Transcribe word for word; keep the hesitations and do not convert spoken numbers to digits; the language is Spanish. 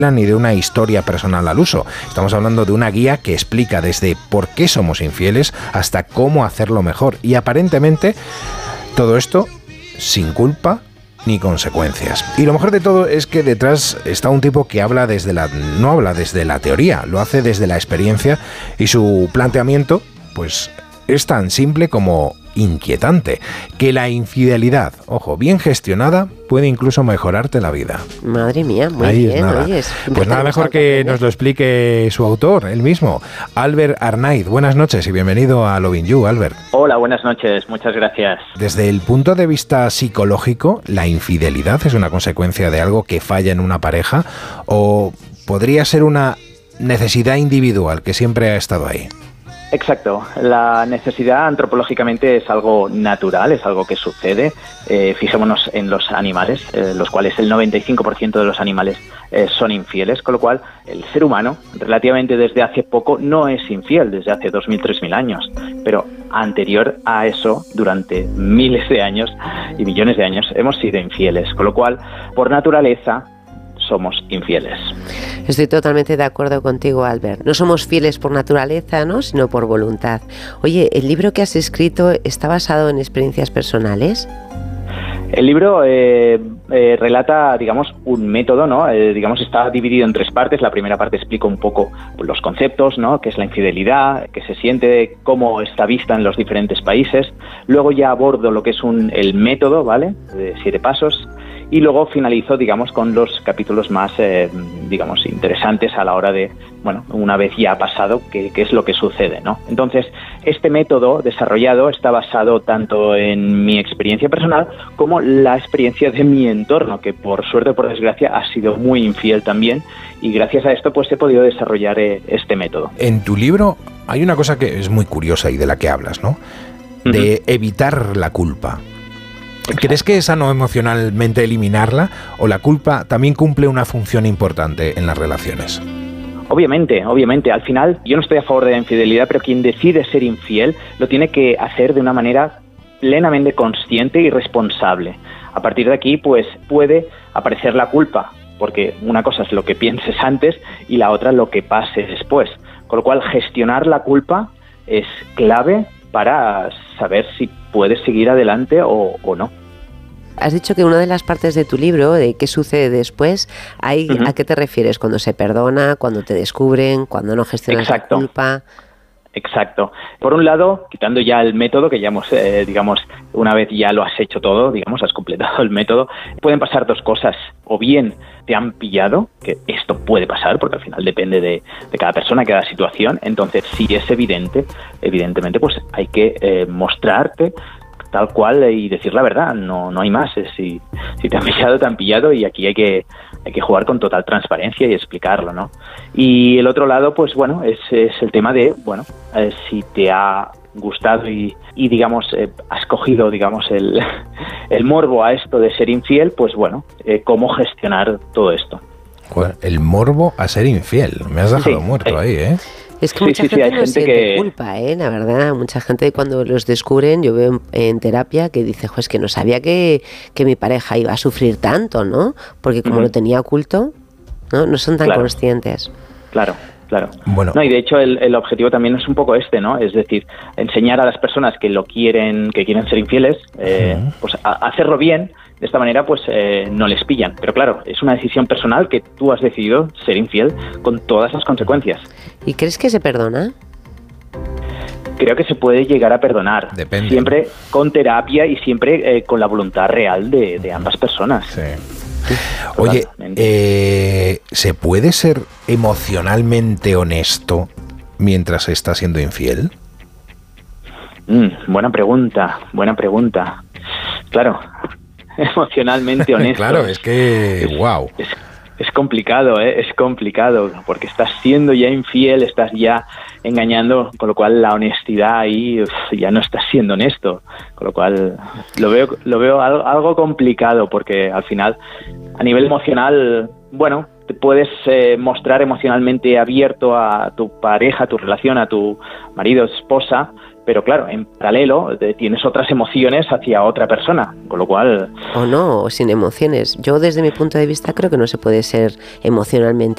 ni de una historia personal al uso. Estamos hablando de una guía que explica desde por qué somos infieles hasta cómo hacerlo mejor. Y aparentemente todo esto sin culpa ni consecuencias. Y lo mejor de todo es que detrás está un tipo que habla desde la, no habla desde la teoría, lo hace desde la experiencia, y su planteamiento pues es tan simple como inquietante, que la infidelidad, ojo, bien gestionada, puede incluso mejorarte la vida. Madre mía, muy Ahí bien, es nada. oye, es Pues nada mejor que nos lo explique su autor, él mismo, Albert Arnaiz. Buenas noches y bienvenido a Loving You, Albert. Hola, buenas noches, muchas gracias. Desde el punto de vista psicológico, ¿la infidelidad es una consecuencia de algo que falla en una pareja o podría ser una necesidad individual que siempre ha estado ahí? Exacto, la necesidad antropológicamente es algo natural, es algo que sucede. Eh, fijémonos en los animales, eh, los cuales el noventa y cinco por ciento de los animales eh, son infieles, con lo cual el ser humano relativamente desde hace poco no es infiel, desde hace dos mil, tres mil años, pero anterior a eso, durante miles de años y millones de años, hemos sido infieles, con lo cual, por naturaleza, somos infieles. Estoy totalmente de acuerdo contigo, Albert. No somos fieles por naturaleza, ¿no?, sino por voluntad. Oye, ¿el libro que has escrito está basado en experiencias personales? El libro eh, eh, relata, digamos, un método, ¿no? Eh, digamos, está dividido en tres partes. La primera parte explica un poco los conceptos, ¿no?, qué es la infidelidad, qué se siente, cómo está vista en los diferentes países. Luego ya abordo lo que es un, el método, ¿vale?, de siete pasos. Y luego finalizo, digamos, con los capítulos más, eh, digamos, interesantes a la hora de, bueno, una vez ya ha pasado, qué, qué es lo que sucede, ¿no? Entonces, este método desarrollado está basado tanto en mi experiencia personal como la experiencia de mi entorno, que por suerte o por desgracia ha sido muy infiel también, y gracias a esto pues he podido desarrollar eh, este método. En tu libro hay una cosa que es muy curiosa y de la que hablas, ¿no? De uh-huh. evitar la culpa. ¿Crees que es sano emocionalmente eliminarla o la culpa también cumple una función importante en las relaciones? Obviamente, obviamente. Al final, yo no estoy a favor de la infidelidad, pero quien decide ser infiel lo tiene que hacer de una manera plenamente consciente y responsable. A partir de aquí, pues puede aparecer la culpa, porque una cosa es lo que pienses antes y la otra lo que pase después. Con lo cual, gestionar la culpa es clave para saber si puedes seguir adelante o, o no. Has dicho que una de las partes de tu libro, de qué sucede después, hay, uh-huh. ¿a qué te refieres? ¿Cuando se perdona, cuando te descubren, cuando no gestionas Exacto. la culpa? Exacto. Por un lado, quitando ya el método, que ya hemos, eh, digamos, una vez ya lo has hecho todo, digamos, has completado el método, pueden pasar dos cosas. O bien te han pillado, que esto puede pasar, porque al final depende de, de cada persona, cada situación. Entonces, si es evidente, evidentemente, pues hay que eh, mostrarte tal cual y decir la verdad, no no hay más. Si, si te han pillado, te han pillado, y aquí hay que hay que jugar con total transparencia y explicarlo, ¿no? Y el otro lado, pues bueno, es, es el tema de, bueno, eh, si te ha gustado y, y digamos, eh, has cogido, digamos, el, el morbo a esto de ser infiel, pues bueno, eh, cómo gestionar todo esto. Joder, el morbo a ser infiel, me has dejado sí, muerto ahí, ¿eh? Es que mucha sí, sí, gente sí, hay no gente siente que... culpa, ¿eh? La verdad, mucha gente cuando los descubren, yo veo en, en terapia que dice, jo, es que no sabía que, que mi pareja iba a sufrir tanto, ¿no? Porque como uh-huh. lo tenía oculto, ¿no? No son tan claro. conscientes. Claro, claro. Bueno. No, y de hecho el, el objetivo también es un poco este, ¿no? Es decir, enseñar a las personas que lo quieren, que quieren ser infieles, eh, uh-huh. pues a, a hacerlo bien. De esta manera, pues eh, no les pillan. Pero claro, es una decisión personal que tú has decidido ser infiel con todas las consecuencias. ¿Y crees que se perdona? Creo que se puede llegar a perdonar. Depende. Siempre con terapia y siempre eh, con la voluntad real de, de ambas personas. Sí. Oye, eh, ¿se puede ser emocionalmente honesto mientras se está siendo infiel? Mm, buena pregunta, buena pregunta. Claro, emocionalmente honesto. Claro, es que, wow. Es, es, es complicado, ¿eh? Es complicado, porque estás siendo ya infiel, estás ya engañando, con lo cual la honestidad ahí uf, ya no estás siendo honesto, con lo cual lo veo lo veo algo, algo complicado, porque al final, a nivel emocional, bueno, te puedes eh, mostrar emocionalmente abierto a tu pareja, a tu relación, a tu marido, esposa, pero claro, en paralelo tienes otras emociones hacia otra persona, con lo cual... O no, o sin emociones. Yo desde mi punto de vista creo que no se puede ser emocionalmente